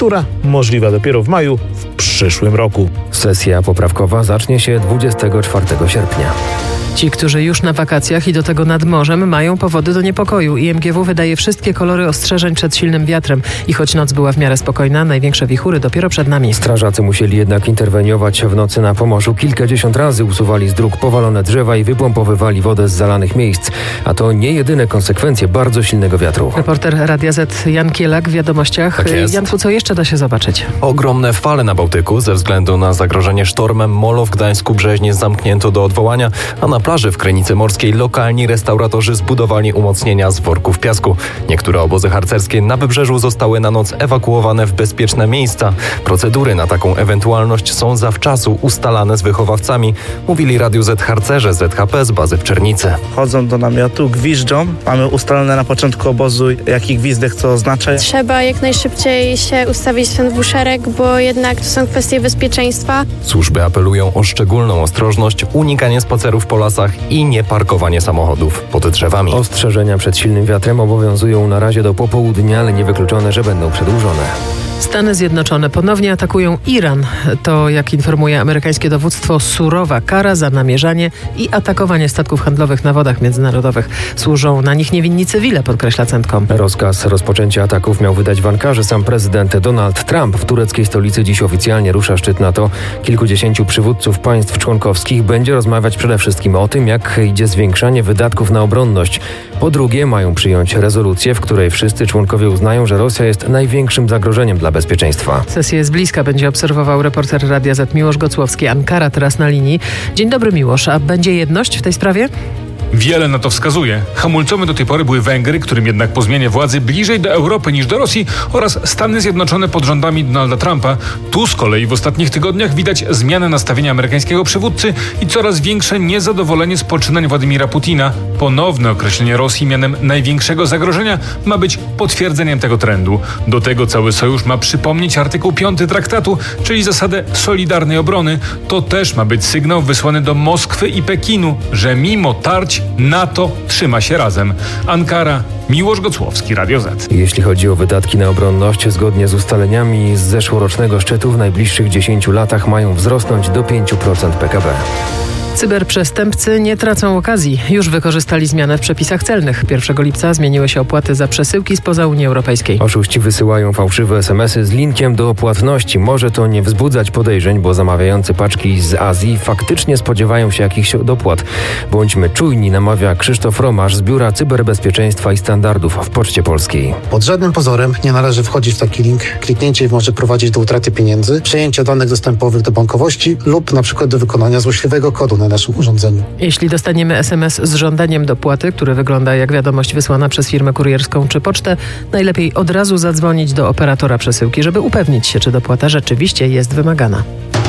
która możliwa dopiero w maju w przyszłym roku. Sesja poprawkowa zacznie się 24 sierpnia. Ci, którzy już na wakacjach i do tego nad morzem, mają powody do niepokoju. IMGW wydaje wszystkie kolory ostrzeżeń przed silnym wiatrem. I choć noc była w miarę spokojna, największe wichury dopiero przed nami. Strażacy musieli jednak interweniować w nocy na Pomorzu. Kilkadziesiąt razy usuwali z dróg powalone drzewa i wypompowywali wodę z zalanych miejsc. A to nie jedyne konsekwencje bardzo silnego wiatru. Reporter Radia Z Jan Kielak w Wiadomościach. Tak jest. Janku, co jeszcze da się zobaczyć? Ogromne fale na Bałtyku. Ze względu na zagrożenie sztormem molo w Gdańsku Brzeźnie zamknięto do odwołania, a na plaży w Krynicy Morskiej lokalni restauratorzy zbudowali umocnienia z worków piasku. Niektóre obozy harcerskie na wybrzeżu zostały na noc ewakuowane w bezpieczne miejsca. Procedury na taką ewentualność są zawczasu ustalane z wychowawcami, mówili Radiu Z harcerze ZHP z bazy w Czernicy. Chodzą do namiotu, gwiżdżą. Mamy ustalone na początku obozu, jaki gwizdek co oznacza. Trzeba jak najszybciej się ustawić w ten dwuszereg, bo jednak to są kwestie bezpieczeństwa. Służby apelują o szczególną ostrożność, unikanie spacerów po lasach i nie parkowanie samochodów pod drzewami. Ostrzeżenia przed silnym wiatrem obowiązują na razie do popołudnia, ale niewykluczone, że będą przedłużone. Stany Zjednoczone ponownie atakują Iran. To, jak informuje amerykańskie dowództwo, surowa kara za namierzanie i atakowanie statków handlowych na wodach międzynarodowych. Służą na nich niewinni cywile, podkreśla CENTCOM. Rozkaz rozpoczęcia ataków miał wydać w Ankarze sam prezydent Donald Trump. W tureckiej stolicy dziś oficjalnie rusza szczyt NATO. Kilkudziesięciu przywódców państw członkowskich będzie rozmawiać przede wszystkim o tym, jak idzie zwiększanie wydatków na obronność. Po drugie, mają przyjąć rezolucję, w której wszyscy członkowie uznają, że Rosja jest największym zagrożeniem dla bezpieczeństwa. Sesję z bliska będzie obserwował reporter Radia Z Miłosz Gocłowski. Ankara teraz na linii. Dzień dobry, Miłosz. A będzie jedność w tej sprawie? Wiele na to wskazuje. Hamulcami do tej pory były Węgry, którym jednak po zmianie władzy bliżej do Europy niż do Rosji, oraz Stany Zjednoczone pod rządami Donalda Trumpa. Tu z kolei w ostatnich tygodniach widać zmianę nastawienia amerykańskiego przywódcy i coraz większe niezadowolenie z poczynań Władimira Putina. Ponowne określenie Rosji mianem największego zagrożenia ma być potwierdzeniem tego trendu. Do tego cały sojusz ma przypomnieć artykuł 5 traktatu, czyli zasadę solidarnej obrony. To też ma być sygnał wysłany do Moskwy i Pekinu, że mimo tarć NATO trzyma się razem. Ankara, Miłosz Gocłowski, Radio Z. Jeśli chodzi o wydatki na obronność, zgodnie z ustaleniami z zeszłorocznego szczytu w najbliższych 10 latach mają wzrosnąć do 5% PKB. Cyberprzestępcy nie tracą okazji. Już wykorzystali zmianę w przepisach celnych. 1 lipca zmieniły się opłaty za przesyłki spoza Unii Europejskiej. Oszuści wysyłają fałszywe SMS-y z linkiem do płatności. Może to nie wzbudzać podejrzeń, bo zamawiający paczki z Azji faktycznie spodziewają się jakichś dopłat. Bądźmy czujni, namawia Krzysztof Romasz z Biura Cyberbezpieczeństwa i Standardów w Poczcie Polskiej. Pod żadnym pozorem nie należy wchodzić w taki link. Kliknięcie może prowadzić do utraty pieniędzy, przejęcia danych dostępowych do bankowości lub na przykład do wykonania złośliwego kodu na naszym urządzeniu. Jeśli dostaniemy SMS z żądaniem dopłaty, który wygląda jak wiadomość wysłana przez firmę kurierską czy pocztę, najlepiej od razu zadzwonić do operatora przesyłki, żeby upewnić się, czy dopłata rzeczywiście jest wymagana.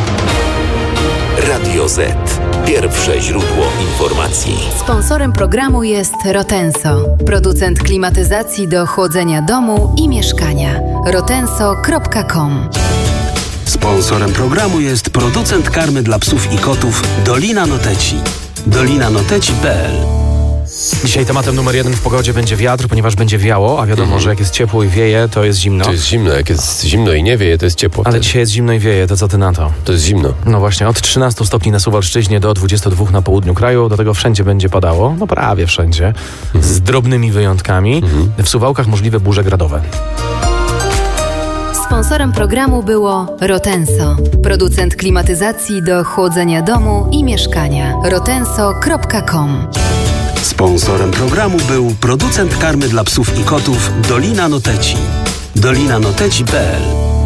Radio Z. Pierwsze źródło informacji. Sponsorem programu jest Rotenso, producent klimatyzacji do chłodzenia domu i mieszkania. rotenso.com. Sponsorem programu jest producent karmy dla psów i kotów Dolina Noteci. dolinanoteci.pl. Dzisiaj tematem numer 1 w pogodzie będzie wiatr, ponieważ będzie wiało, a wiadomo, że jak jest ciepło i wieje, to jest zimno. To jest zimno, jak jest zimno i nie wieje, to jest ciepło. Ale dzisiaj jest zimno i wieje, to co ty na to? To jest zimno. No właśnie, od 13 stopni na Suwalszczyźnie do 22 na południu kraju, do tego wszędzie będzie padało, no prawie wszędzie, z drobnymi wyjątkami. W Suwałkach możliwe burze gradowe. Sponsorem programu było Rotenso, producent klimatyzacji do chłodzenia domu i mieszkania. rotenso.com. Sponsorem programu był producent karmy dla psów i kotów Dolina Noteci. dolinanoteci.pl.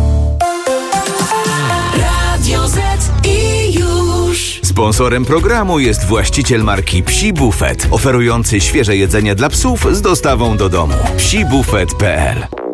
Radio Z i już. Sponsorem programu jest właściciel marki Psi Buffet, oferujący świeże jedzenie dla psów z dostawą do domu. psibufet.pl.